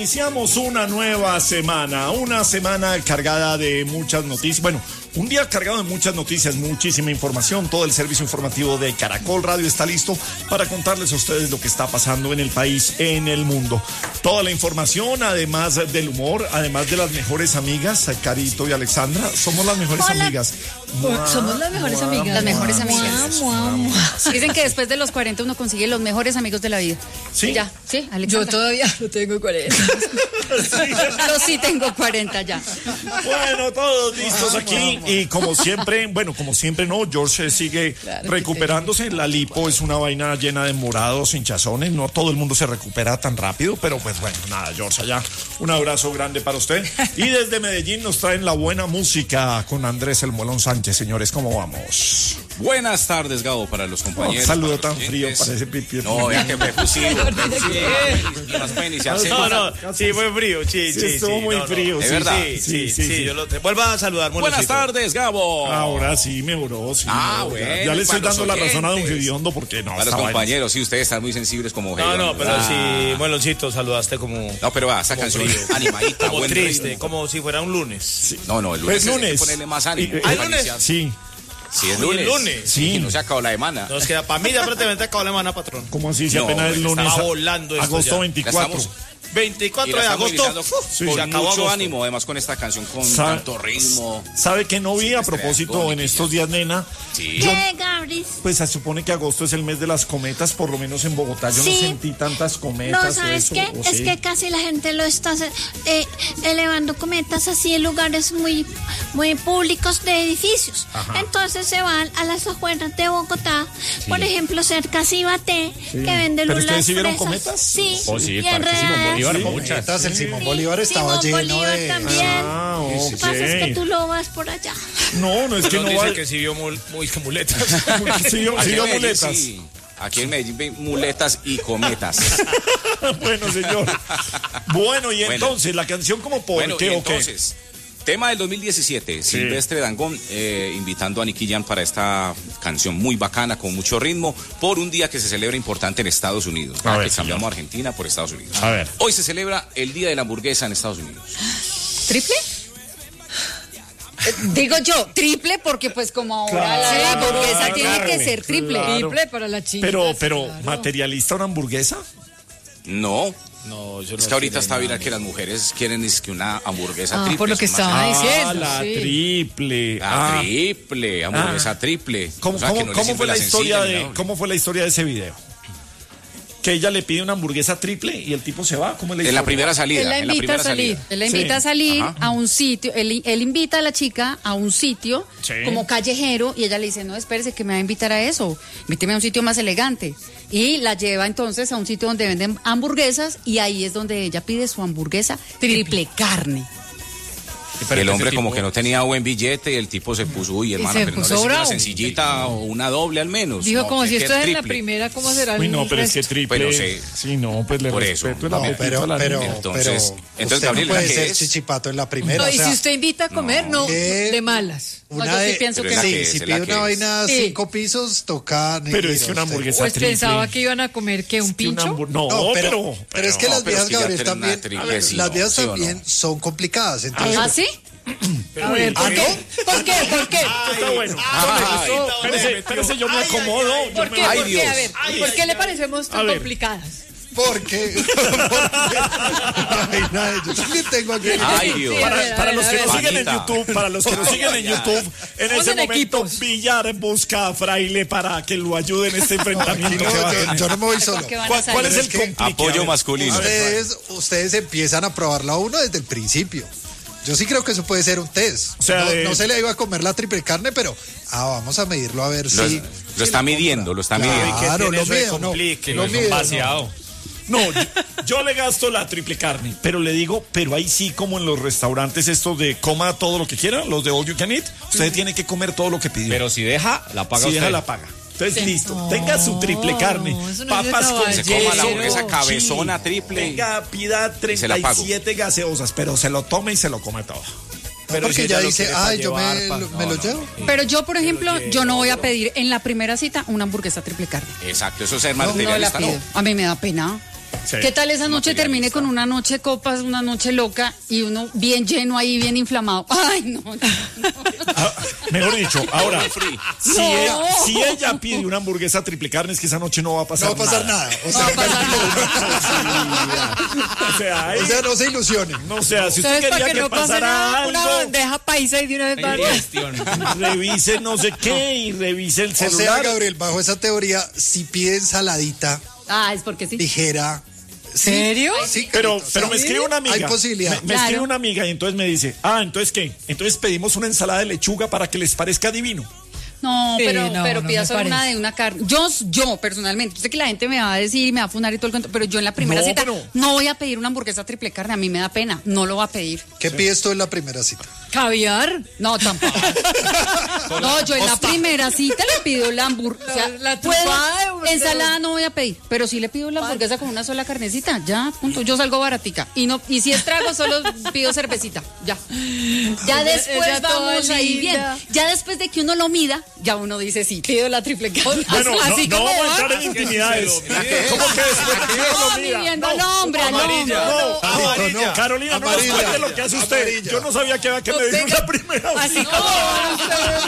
iniciamos una nueva semana cargada de muchas noticias. Bueno, un día cargado de muchas noticias, muchísima información. Todo el servicio informativo de Caracol Radio está listo para contarles a ustedes lo que está pasando en el país, en el mundo. Toda la información, además del humor, además de las mejores amigas, Carito y Alexandra. Somos las mejores amigas. Somos las mejores amigas. Las mejores amigas. Dicen que después de los 40 uno consigue los mejores amigos de la vida. ¿Sí? Ya, sí, Alexandra. Yo todavía no tengo 40. Yo sí tengo 40 ya. Bueno, todos listos aquí. Y como siempre, no, George sigue recuperándose. La lipo es una vaina llena de morados, hinchazones. No todo el mundo se recupera tan rápido, pero pues bueno, nada, George, allá un abrazo grande para usted. Y desde Medellín nos traen la buena música con Andrés El Molón Sánchez. Señores, ¿cómo vamos? Buenas tardes, Gabo, para los compañeros. Saludo tan frío, parece pipi. No, vean que me fusivo. Sí, fue frío, sí. Estuvo muy frío. ¿De verdad? Sí. Vuelva a saludar, Buenas tardes, Gabo. Ahora sí mejoró, sí. Bueno. Ya le estoy dando la razón a don Gediondo porque no. A los compañeros, sí, ustedes están muy sensibles como No, pero sí, Moloncito, saludaste como... No, pero va, esa canción animadita, como buen triste, ritmo. como si fuera un lunes. Sí. No, el lunes Pues hay que ponerle más ánimo. ¿Hay lunes? Sí. Sí, es Uy, lunes. el lunes. Sí. No se acabó la semana. Nos queda, para mí ya prácticamente acabó la semana, patrón. ¿Cómo así? Si No, apenas el lunes. estaba volando esto agosto ya. 24. 24 de agosto. Sí. Con se acabó mucho agosto. ánimo, además con esta canción, con Sa- tanto ritmo. ¿Sabe que no vi a propósito en estos días, nena? Sí. ¿Qué, Gabris? Pues se supone que agosto es el mes de las cometas, por lo menos en Bogotá. Yo no Sí. sentí tantas cometas. No, ¿sabes eso, qué? ¿o Es sí? que casi la gente lo está elevando cometas así en lugares muy públicos de edificios. Ajá. Entonces se van a las afueras de Bogotá, por ejemplo, cerca a Cibaté, que vende ¿Pero lulas ustedes sí vieron fresas. cometas? Sí. Oh, sí, y Parque Simón enredadas. Bolívar, Sí. muchas. El Simón Bolívar estaba Simón lleno Bolívar de... también. Ah, Lo que pasa es que ok. tú lo vas por allá. No es que Nos no dice va. que sí vio muy muletas. Sí vio Aquí en Medellín, muletas. sí. Aquí en Medellín ven muletas y cometas. Bueno, señor. Bueno, y Bueno. entonces, la canción como por Bueno, qué y o qué. entonces, tema del 2017, Silvestre Dangond invitando a Nicky Jam para esta canción muy bacana, con mucho ritmo, por un día que se celebra importante en Estados Unidos. A ver, Que cambiamos a Argentina por Estados Unidos. A ver. Hoy se celebra el Día de la Hamburguesa en Estados Unidos. ¿Triple? Digo yo, triple porque pues como ahora la hamburguesa tiene que ser triple. Claro. Triple para la chica. Pero, claro. ¿materialista una hamburguesa? No. No, yo Es que ahorita está viral que las mujeres quieren es que una hamburguesa Ah, triple. por lo que es más- estaba diciendo. la sí. triple. La triple, hamburguesa triple. ¿Cómo, O sea, que no le cómo sirve fue la historia sencilla ni de la cómo fue la historia de ese video? Que ella le pide una hamburguesa triple y el tipo se va. ¿Cómo es la En la historia? primera salida. Él la en la invita a primera salir. salida. Él la invita Sí. a salir Ajá. a un sitio, él invita a la chica a un sitio Sí. como callejero y ella le dice, no, espérese que me va a invitar a eso, invíteme a un sitio más elegante. Y la lleva entonces a un sitio donde venden hamburguesas y ahí es donde ella pide su hamburguesa triple carne. El hombre como que no tenía buen billete y el tipo se puso, uy, hermano, se pero no le puso sirve una bravo. sencillita o una doble al menos. Dijo No, como tiene si que esto es ser la triple. primera, ¿cómo será el Uy, no, pero es que resto? triple. Pero sí. Sí, no, pues le Por eso. respeto el No, apetito pero, a la pero, niña. Entonces, usted Gabriel, no puede ¿la qué ser es? chichipato en la primera. No, o y sea, si usted invita a comer, no, ¿qué? de malas. No, yo sí pienso Pero que es la Sí, que es, si es pide la que una es. vaina Sí. 5 pisos, toca... Pero es que una hamburguesa Pues triple. pensaba que iban a comer, ¿qué? ¿Un pincho? No, No, pero es que las pero viejas, es que ya Gabriel, tienen una también, triple, sí, las ¿no? viejas ¿Sí o no? también son complicadas. Entonces, ¿Ah, sí? A ver, ¿por qué? ¿Por qué? ¿Por qué? está bueno. Ay, Espérese, yo me acomodo. ¿Por qué? Ay, ¿Por qué? Dios. A ver, ¿por qué le parecemos A tan ver. complicadas? porque yo también tengo aquí. Ay, Dios. Sí, a ver, Para los que nos ver. siguen en Panita. YouTube, en Vamos ese en momento equipos. Villar busca a Fraile para que lo ayude en este enfrentamiento No, que va a yo tener. no me voy solo. Porque van a ¿Cuál salir. es el Es que complique? Apoyo A ver. masculino. Ustedes empiezan a probarlo a uno desde el principio. Yo sí creo que eso puede ser un test. O sea, no se le iba a comer la triple carne, pero vamos a medirlo a ver si... Lo está midiendo, lo está midiendo. Claro, tiene lo eso de mido, no. complique? Lo No es un mido, no. vaciado. No, yo le gasto la triple carne, pero le digo, pero ahí sí, como en los restaurantes estos de coma todo lo que quiera, los de all you can eat, usted tiene que comer todo lo que pidió. Pero si deja, la paga si usted. deja, la paga. Entonces, listo, tenga su triple carne, eso no es de papas con caballero. Se coma la queso, hamburguesa cabezona triple. Venga, pida se la pago. 37 gaseosas, pero se lo tome y se lo come todo. Pero porque si ya ella lo dice, quiere pa' ay, yo llevar, me lo llevo. Pero yo, por ejemplo, yo no voy a pedir en la primera cita una hamburguesa triple carne. Exacto, eso es ser No la materialista, pido. ¿no? A mí me da pena. Sí. ¿Qué tal esa noche termine con una noche de copas, una noche loca y uno bien lleno ahí, bien inflamado? Ay, no. Mejor dicho, ahora, si, No. si ella pide una hamburguesa triple carne, es que esa noche no va a pasar No va a pasar nada. O sea, O sea, ahí- o sea, no se ilusionen. no sea, si usted Entonces, para quería que no pase pasara nada, una algo, bandeja paisa y de una vez va. revise no sé qué y revise el O sea, celular. Gabriel, bajo esa teoría, si pide ensaladita Ah, es porque sí. ligera. ¿Serio? Sí, Pero o sea, me escribe una amiga. Hay posibilidad. Me Claro. escribe una amiga y entonces me dice, ¿entonces qué? Entonces pedimos una ensalada de lechuga para que les parezca divino. No, Sí, pero no pida me solo una parece. de una carne. Yo personalmente, yo sé que la gente me va a decir y me va a funar y todo el cuento, pero yo en la primera No, cita pero- no voy a pedir una hamburguesa triple carne, a mí me da pena, no lo voy a pedir. ¿Qué pides tú en la primera cita? ¿Caviar? No, tampoco. No, yo en la primera cita le pido la hamburguesa. O sea, La puedo- tupada de- ensalada no voy a pedir, pero sí le pido la hamburguesa con una sola carnecita, ya, punto. Yo salgo baratica. Y si es trago, solo pido cervecita, ya. Ya después ella toda vamos ahí bien. linda. Ya después de que uno lo mida, ya uno dice, sí, pido la triple carne. Bueno, Así no como vamos a va. entrar en intimidades. ¿Cómo que después de que uno No, lo mida? midiendo al hombre, al hombre. No, Carolina, no nos Amarilla. cuente lo que hace usted. Amarilla. Yo no sabía que había que medir una primera Así cita. como van ustedes,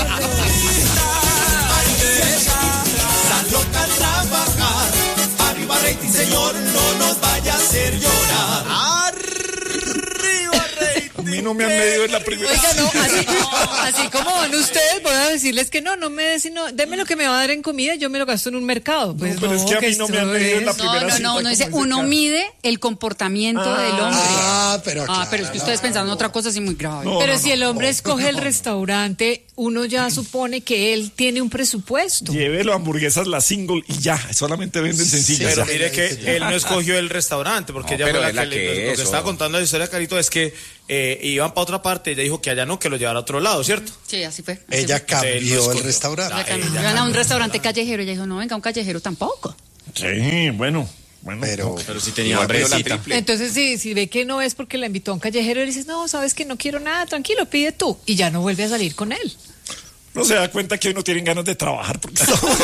Tan loca al trabajar. Arriba rating, señor, no nos vaya a hacer llorar. Arriba rating. A mí no me han medido en la primera Oiga, no, cita. así como van ustedes, voy a decirles que no me des, sino, deme lo que me va a dar en comida y yo me lo gasto en un mercado. Pues pero es que a mí no me han medido en la esto es- primera No, cita, no, como dice, dice uno Carlos. mide el comportamiento del hombre. Pero Pero es que ustedes pensaron otra cosa así muy grave. No, Pero no, si el hombre escoge el restaurante, uno ya supone que él tiene un presupuesto. Llévelo a hamburguesas la single y ya, solamente venden sencillas. Pero Ya. mire que él no escogió el restaurante, porque No, ella pero fue es la la que, que lo que eso. estaba contando la historia, Carito, es que iban para otra parte, ella dijo que allá no, que lo llevara a otro lado, ¿cierto? Sí, así fue. así ella fue. cambió el escogió. restaurante. Ya cambió. Iban a un restaurante callejero. Ella dijo, no, venga, un callejero tampoco. Sí, bueno. Pero sí tenía Igual pidió la hambrecita. triple. Entonces, si ve que no es porque la invitó a un callejero, le dices, no, sabes que no quiero nada, tranquilo, pide tú. Y ya no vuelve a salir con él. No se da cuenta que hoy no tienen ganas de trabajar porque estamos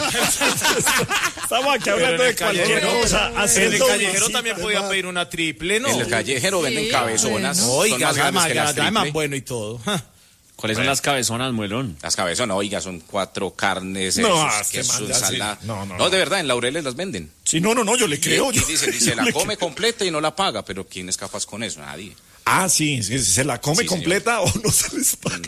aquí hablando de cualquier cosa. En haciendo el callejero visita. también podía pedir una triple, ¿no? En el callejero venden Sí, cabezonas. bueno. Oiga, son más grandes que las además triple. bueno y todo. Ja. ¿Cuáles son las cabezonas, muelón? Las cabezonas, oiga, son 4 carnes, No, esos, este queso, man ya sí. ensalada. No. De verdad, en Laureles las venden. Sí, no, yo le creo. Y dice, la come completa y no la paga, pero ¿quién es capaz con eso? Nadie. Sí, se la come Sí, señor. completa o no se les paga.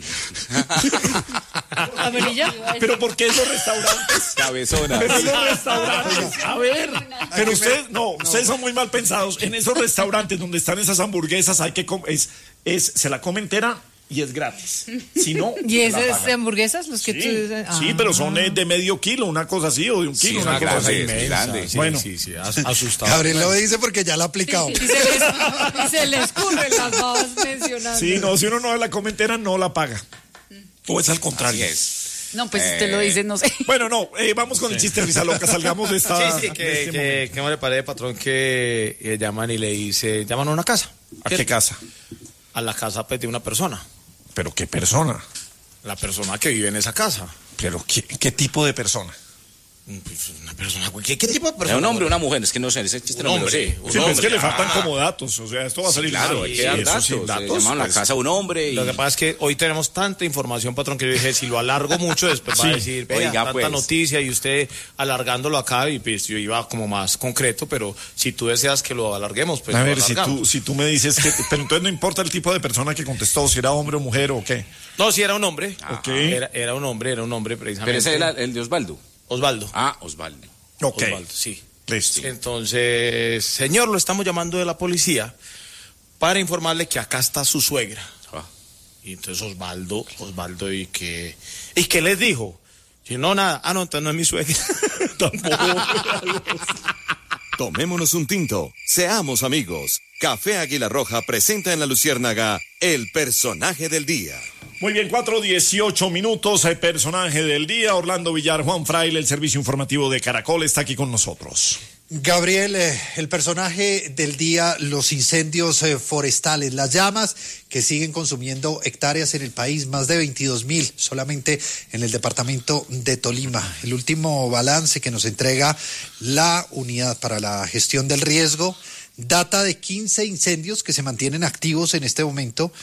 ¿Amarilla? Pero ¿por qué esos restaurantes? Cabezonas. Pero esos restaurantes, a ver, pero ustedes son muy mal pensados. En esos restaurantes donde están esas hamburguesas hay que se la come entera y es gratis. Si no, ¿Y la esas pagan. de hamburguesas? Los que Sí, tú dices? sí, pero son de medio kilo, una cosa así, o de un Sí, kilo, es una una cosa así. grande, es grande. Sí, Bueno. sí, asustado. Gabriel lo dice porque ya lo ha aplicado. Y se les escurren las babas mencionando. Sí, no, si uno no la come entera, no la paga. O es al Así contrario. es. No, pues si usted lo dice, no sé. Bueno, vamos con el chiste risa loca, salgamos de esta. Sí, de este momento. que no le parece, patrón, que llaman y le dice, llaman a una casa. ¿A qué casa? A la casa pues, de una persona. ¿Pero qué persona? La persona que vive en esa casa. ¿Pero qué tipo de persona? Pues, una persona, ¿qué tipo de ¿Es persona? un hombre o una mujer? Es que no sé, ese chiste Un no me lo hombre. sé. Un Sí, pero es que le hombre, faltan ah. como datos, o sea, esto va a salir Claro, mal. hay que dar Eso datos. sin Se datos, llamaron a la pues. casa a un hombre y... Lo que pasa es que hoy tenemos tanta información, patrón, que yo dije, si lo alargo mucho, después va a Sí. decir, vea, Oiga, tanta pues. noticia y usted alargándolo acá, y pues yo iba como más concreto, pero si tú deseas que lo alarguemos, pues A lo ver, si alargamos. tú me dices que... Pero entonces no importa el tipo de persona que contestó, si era hombre o mujer o qué. No, si era un hombre. Ok. Era un hombre precisamente. Pero ese era el de Osvaldo. Osvaldo. Osvaldo. Ok, Osvaldo, sí. listo. Entonces, señor, lo estamos llamando de la policía para informarle que acá está su suegra. Ah. Y entonces Osvaldo, ¿y qué les dijo? Si no, nada. No, entonces no es mi suegra. Tomémonos un tinto, seamos amigos. Café Águila Roja presenta en La Luciérnaga el personaje del día. Muy bien, 4:18 minutos, el personaje del día, Orlando Villar, Juan Fraile, el servicio informativo de Caracol, está aquí con nosotros. Gabriel, el personaje del día, los incendios forestales, las llamas que siguen consumiendo hectáreas en el país, más de 22.000 solamente en el departamento de Tolima. El último balance que nos entrega la Unidad para la Gestión del Riesgo data de 15 incendios que se mantienen activos en este momento.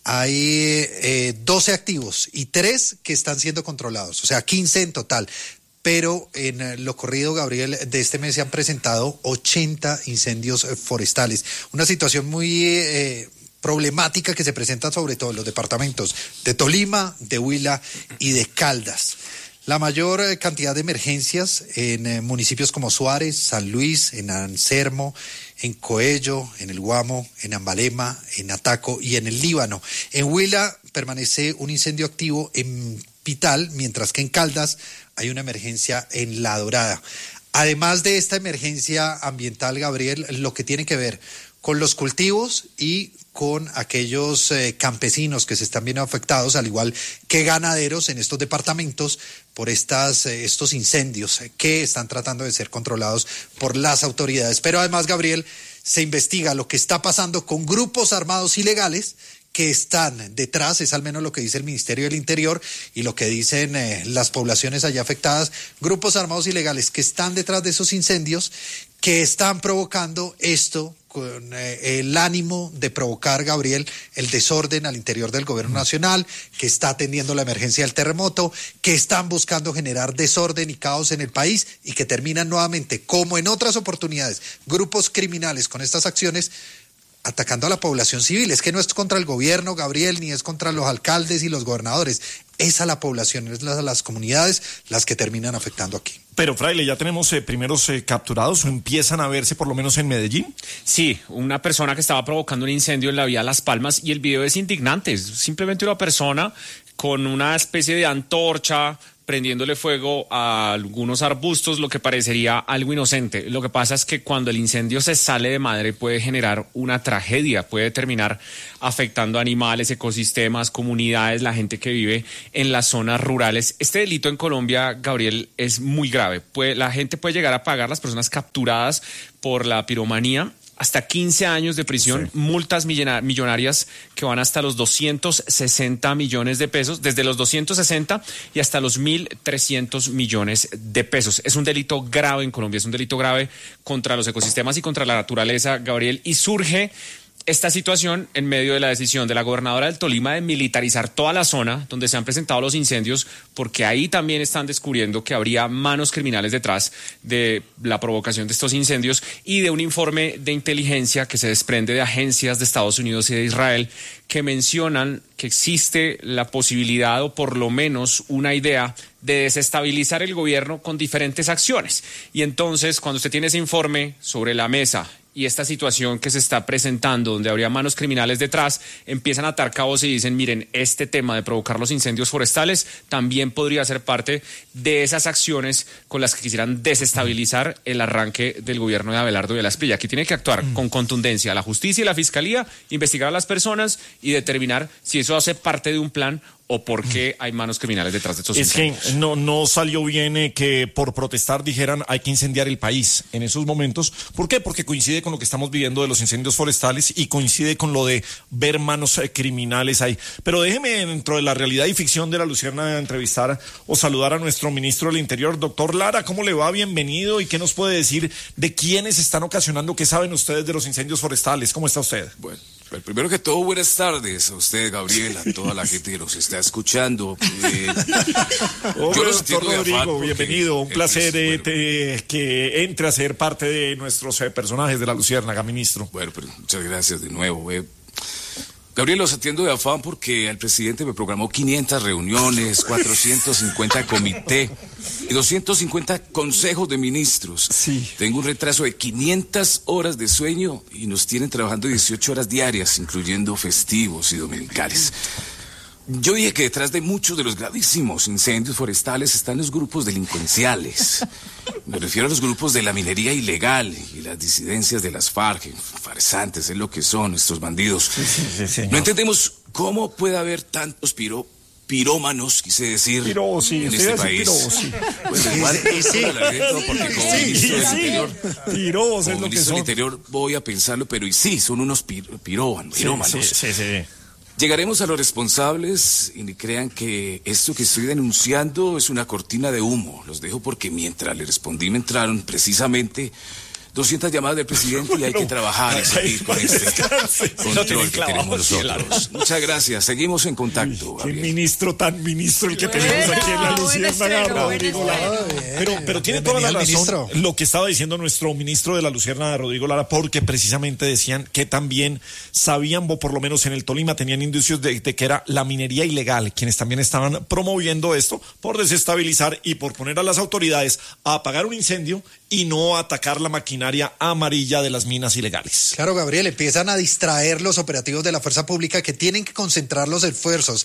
Hay 12 activos y 3 que están siendo controlados, o sea, 15 en total. Pero en lo corrido, Gabriel, de este mes se han presentado 80 incendios forestales. Una situación muy problemática que se presenta sobre todo en los departamentos de Tolima, de Huila y de Caldas. La mayor cantidad de emergencias en municipios como Suárez, San Luis, en Ansermo, en Coello, en el Guamo, en Ambalema, en Ataco y en el Líbano. En Huila permanece un incendio activo en Pital, mientras que en Caldas hay una emergencia en La Dorada. Además de esta emergencia ambiental, Gabriel, lo que tiene que ver con los cultivos y con aquellos campesinos que se están viendo afectados, al igual que ganaderos en estos departamentos por estos incendios que están tratando de ser controlados por las autoridades. Pero además, Gabriel, se investiga lo que está pasando con grupos armados ilegales que están detrás, es al menos lo que dice el Ministerio del Interior y lo que dicen las poblaciones allá afectadas, grupos armados ilegales que están detrás de esos incendios, que están provocando esto con el ánimo de provocar, Gabriel, el desorden al interior del gobierno nacional, que está atendiendo la emergencia del terremoto, que están buscando generar desorden y caos en el país y que terminan nuevamente, como en otras oportunidades, grupos criminales con estas acciones, atacando a la población civil. Es que no es contra el gobierno, Gabriel, ni es contra los alcaldes y los gobernadores. Es a la población, es a las comunidades las que terminan afectando aquí. Pero, Fraile, ¿ya tenemos primeros capturados o empiezan a verse por lo menos en Medellín? Sí, una persona que estaba provocando un incendio en la vía Las Palmas y el video es indignante. Es simplemente una persona con una especie de antorcha prendiéndole fuego a algunos arbustos, lo que parecería algo inocente. Lo que pasa es que cuando el incendio se sale de madre puede generar una tragedia, puede terminar afectando animales, ecosistemas, comunidades, la gente que vive en las zonas rurales. Este delito en Colombia, Gabriel, es muy grave. La gente puede llegar a pagar, las personas capturadas por la piromanía, hasta 15 años de prisión, sí, multas millonarias que van hasta los 260 millones de pesos, desde los 260 y hasta los 1.300 millones de pesos. Es un delito grave en Colombia, es un delito grave contra los ecosistemas y contra la naturaleza, Gabriel, y surge esta situación en medio de la decisión de la gobernadora del Tolima de militarizar toda la zona donde se han presentado los incendios, porque ahí también están descubriendo que habría manos criminales detrás de la provocación de estos incendios, y de un informe de inteligencia que se desprende de agencias de Estados Unidos y de Israel que mencionan que existe la posibilidad, o por lo menos una idea, de desestabilizar el gobierno con diferentes acciones. Y entonces, cuando usted tiene ese informe sobre la mesa y esta situación que se está presentando, donde habría manos criminales detrás, empiezan a atar cabos y dicen, miren, este tema de provocar los incendios forestales también podría ser parte de esas acciones con las que quisieran desestabilizar el arranque del gobierno de Abelardo de la Espriella. Aquí tiene que actuar con contundencia la justicia y la fiscalía, investigar a las personas y determinar si eso hace parte de un plan o por qué hay manos criminales detrás de estos incendios. Es que no salió bien que por protestar dijeran hay que incendiar el país en esos momentos. ¿Por qué? Porque coincide con lo que estamos viviendo de los incendios forestales y coincide con lo de ver manos criminales ahí. Pero déjeme, dentro de la realidad y ficción de la Luciérnaga, entrevistar o saludar a nuestro ministro del Interior, doctor Lara. ¿Cómo le va? Bienvenido. ¿Y qué nos puede decir de quiénes están ocasionando? ¿Qué saben ustedes de los incendios forestales? ¿Cómo está usted? Bueno, primero que todo, buenas tardes a usted, Gabriel, a toda la gente que nos está escuchando. Doctor Rodrigo, bienvenido. Un placer que entre a ser parte de nuestros personajes de la Luciérnaga, ministro. Bueno, pero muchas gracias de nuevo. Gabriel, los atiendo de afán porque el presidente me programó 500 reuniones, 450 comité y 250 consejos de ministros. Sí. Tengo un retraso de 500 horas de sueño y nos tienen trabajando 18 horas diarias, incluyendo festivos y dominicales. Yo dije que detrás de muchos de los gravísimos incendios forestales están los grupos delincuenciales. Me refiero a los grupos de la minería ilegal y las disidencias de las FARC. Farsantes es lo que son estos bandidos. Sí, no entendemos cómo puede haber tantos pirómanos, quise decir, Pirosi, en este país. Bueno, igual, porque como ministro del Interior, Piros es lo que ministro son. del Interior voy a pensarlo, pero y sí, son unos pirómanos. Sí. Llegaremos a los responsables y ni crean que esto que estoy denunciando es una cortina de humo. Los dejo porque mientras le respondí me entraron precisamente 200 llamadas del presidente y hay que trabajar y seguir con este control que tenemos nosotros. Muchas gracias, seguimos en contacto. Qué ministro tan ministro el que tenemos aquí en la Luciérnaga, Rodrigo Lara. Pero tiene toda la razón lo que estaba diciendo nuestro ministro de la Luciérnaga, Rodrigo Lara, porque precisamente decían que también sabían, o por lo menos en el Tolima tenían indicios de que era la minería ilegal, quienes también estaban promoviendo esto por desestabilizar y por poner a las autoridades a apagar un incendio y no atacar la maquinaria amarilla de las minas ilegales. Claro, Gabriel, empiezan a distraer los operativos de la fuerza pública que tienen que concentrar los esfuerzos,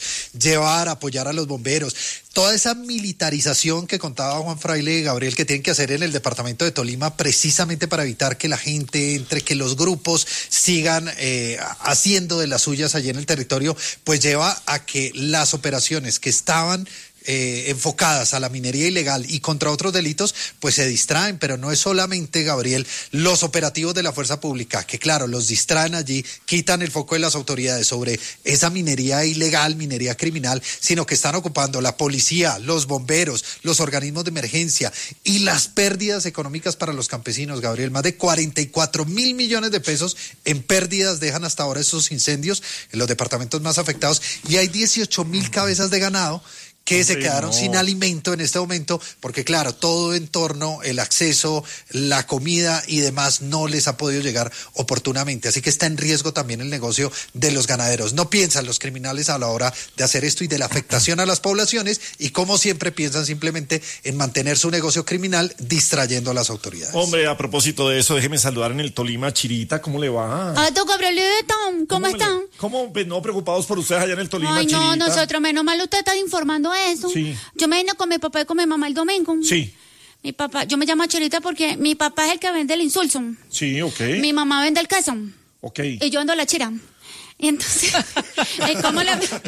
apoyar a los bomberos, toda esa militarización que contaba Juan Fraile, Gabriel, que tienen que hacer en el departamento de Tolima precisamente para evitar que la gente entre, que los grupos sigan haciendo de las suyas allí en el territorio, pues lleva a que las operaciones que estaban enfocadas a la minería ilegal y contra otros delitos, pues se distraen, pero no es solamente, Gabriel, los operativos de la fuerza pública, que claro, los distraen allí, quitan el foco de las autoridades sobre esa minería ilegal, minería criminal, sino que están ocupando la policía, los bomberos, los organismos de emergencia y las pérdidas económicas para los campesinos, Gabriel, más de 44.000 millones de pesos en pérdidas dejan hasta ahora esos incendios en los departamentos más afectados y hay 18.000 cabezas de ganado que se quedaron sin alimento en este momento, porque claro, todo en torno, el acceso, la comida y demás no les ha podido llegar oportunamente, así que está en riesgo también el negocio de los ganaderos. No piensan los criminales a la hora de hacer esto y de la afectación a las poblaciones y como siempre piensan simplemente en mantener su negocio criminal distrayendo a las autoridades. Hombre, a propósito de eso, déjeme saludar en el Tolima a Chirita, ¿cómo le va? Ah, don Gabrielito, ¿cómo están? ¿Cómo no preocupados por ustedes allá en el Tolima, Ay, no, Chirita? nosotros menos mal usted está informando eso. Sí. Yo me vine con mi papá y con mi mamá el domingo. Sí. Mi papá, yo me llamo Chirita porque mi papá es el que vende el insulso. Sí, ok. Mi mamá vende el queso. Ok. Y yo ando la chira. Y entonces, ¿cómo le...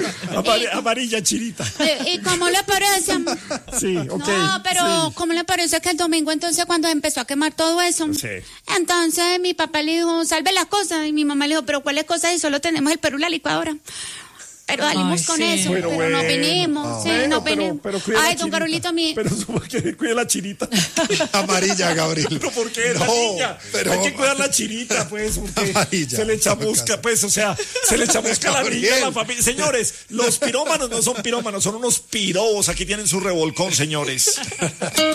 Amarilla, Chirita. ¿Y cómo le parece? Sí, ok. No, pero sí. ¿cómo le parece que el domingo entonces cuando empezó a quemar todo eso? Sí. Entonces mi papá le dijo, salve las cosas. Y mi mamá le dijo, pero ¿cuáles cosas? Y solo tenemos el Perú y la licuadora. Pero salimos con eso, pero no vinimos, sí, bueno, no vinimos. Pero cuida ay, la don Carolito, a mí. Pero que cuide la Chirita. Amarilla, Gabriel. ¿Pero por qué? La niña. Pero... Hay que cuidar la Chirita, pues, porque amarilla, se le chamusca, pues, o sea, se le chamusca a la niña, a la familia. Señores, los pirómanos no son pirómanos, son unos pirobos. Aquí tienen su revolcón, señores.